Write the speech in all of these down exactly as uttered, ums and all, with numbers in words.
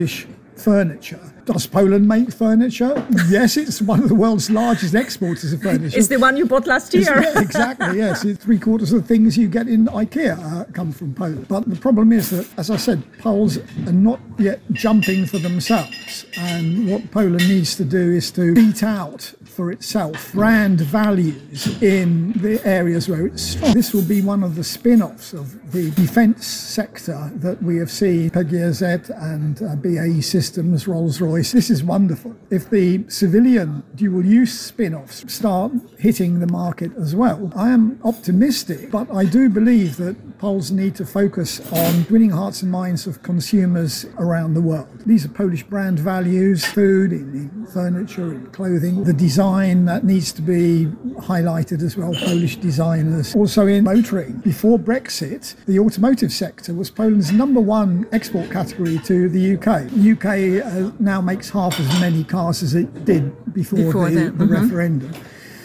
furniture. Does Poland make furniture? Yes, it's one of the world's largest exporters of furniture. It's the one you bought last year. Yeah, exactly, yes. Three quarters of the things you get in IKEA uh, come from Poland. But the problem is that, as I said, Poles are not yet jumping for themselves. And what Poland needs to do is to beat out for itself brand values in the areas where it's strong. This will be one of the spin-offs of the defence sector that we have seen, P G Z and uh, B A E Systems, Rolls-Royce. This is wonderful. If the civilian dual-use spin-offs start hitting the market as well, I am optimistic, but I do believe that Poles need to focus on winning hearts and minds of consumers around the world. These are Polish brand values, food, in, in furniture, in clothing, the design that needs to be highlighted as well, Polish designers. Also in motoring. Before Brexit, the automotive sector was Poland's number one export category to the U K. The U K uh, now makes half as many cars as it did before, before the, the, the mm-hmm. referendum.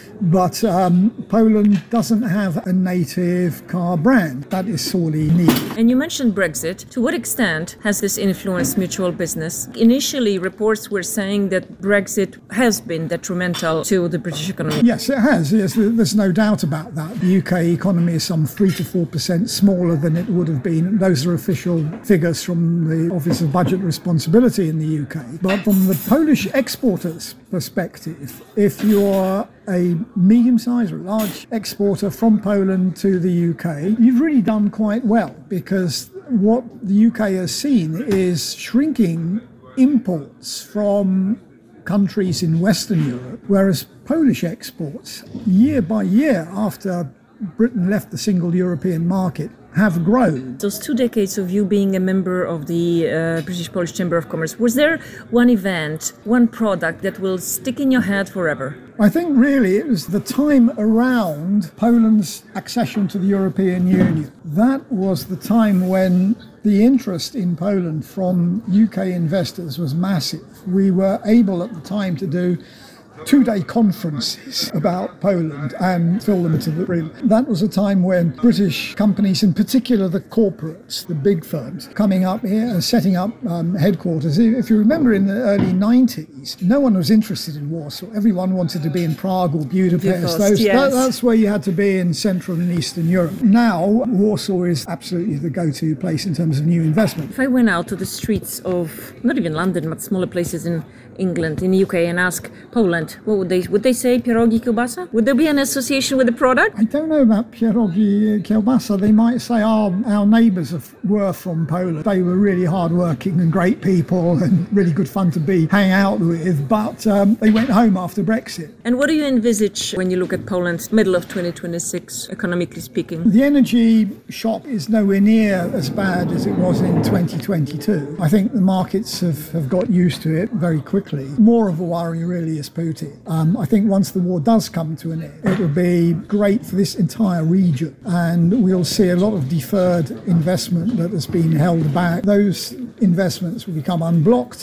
But um, Poland doesn't have a native car brand. That is sorely needed. And you mentioned Brexit. To what extent has this influenced mutual business? Initially, reports were saying that Brexit has been detrimental to the British economy. Yes, it has. Yes, there's no doubt about that. The U K economy is some three to four percent smaller than it would have been. Those are official figures from the Office of Budget Responsibility in the U K. But from the Polish exporters' perspective, if you're a medium-sized or large exporter from Poland to the U K, you've really done quite well, because what the U K has seen is shrinking imports from countries in Western Europe, whereas Polish exports, year by year after Britain left the single European market, have grown. Those two decades of you being a member of the uh, British-Polish Chamber of Commerce, was there one event, one product that will stick in your head forever? I think really it was the time around Poland's accession to the European Union. That was the time when the interest in Poland from U K investors was massive. We were able at the time to do two-day conferences about Poland and fill them to the brim. That was a time when British companies, in particular the corporates, the big firms, coming up here and setting up um, headquarters. If you remember, in the early nineties, no one was interested in Warsaw. Everyone wanted to be in Prague or Budapest. Those, yes. that, that's where you had to be in Central and Eastern Europe. Now, Warsaw is absolutely the go-to place in terms of new investment. If I went out to the streets of, not even London, but smaller places in England, in the U K, and ask Poland, what would they would they say? Pierogi kielbasa? Would there be an association with the product? I don't know about pierogi kielbasa. They might say our, our neighbours were from Poland. They were really hard-working and great people and really good fun to be hang out with, but um, they went home after Brexit. And what do you envisage when you look at Poland, middle of twenty twenty-six, economically speaking? The energy shock is nowhere near as bad as it was in twenty twenty-two. I think the markets have, have got used to it very quickly. More of a worry really is Putin. Um, I think once the war does come to an end, it will be great for this entire region, and we'll see a lot of deferred investment that has been held back. Those investments will become unblocked,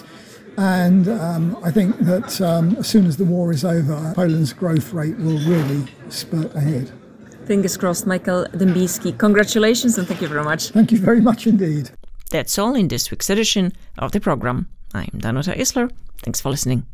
and um, I think that um, as soon as the war is over, Poland's growth rate will really spurt ahead. Fingers crossed. Michael Dębicki, congratulations and thank you very much. Thank you very much indeed. That's all in this week's edition of the program. I'm Danuta Isler. Thanks for listening.